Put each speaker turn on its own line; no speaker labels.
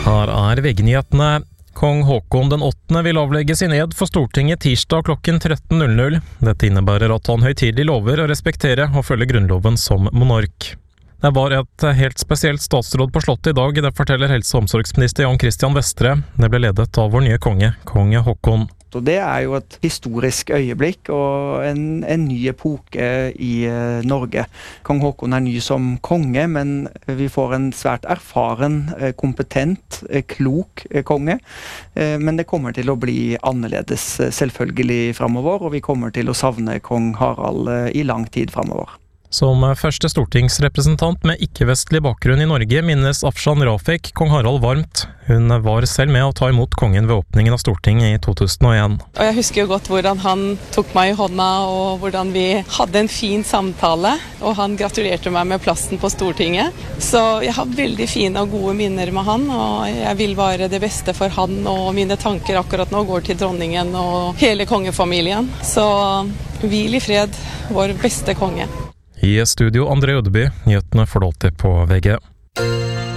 Her VG-nyhetene. Kong Håkon den 8. vil avlegge sin ed for Stortinget tirsdag klokken 13.00. Dette innebærer at han høytidelig lover å respektere og følge grunnloven som monark. Det var et helt spesielt statsråd på slottet i dag, det forteller helse- og omsorgsminister Jan Christian Vestre. Det ble ledet av vår nye konge, kong Håkon.
Og det jo et historisk øyeblikk og en ny epoke i Norge. Kong Håkon ny som konge, men vi får en svært erfaren, kompetent, klok konge. Men det kommer til å bli annerledes selvfølgelig fremover, og vi kommer til å savne kong Harald i lang tid fremover.
Som første stortingsrepresentant med ikke-vestlig bakgrunn i Norge minnes Afshan Rafiq kong Harald varmt. Hun var selv med å ta imot kongen ved åpningen av Stortinget i 2001.
Og jeg husker jo godt hvordan han tok meg i hånda, og hvordan vi hadde en fin samtale. Og han gratulerte meg med plassen på Stortinget. Så jeg har veldig fine og gode minner med han, og jeg vil være det beste for han. Og mine tanker akkurat nå går til dronningen og hele kongefamilien. Så hvil i fred, vår beste konge.
I studio André Ødeby, nyhetene får du alltid på VG.